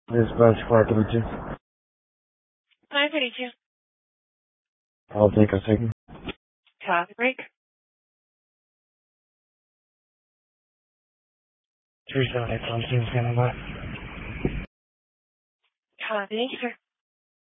This bus 432. 532. I'll take a second. Copy break. 378 on team standing by. Copy, sir.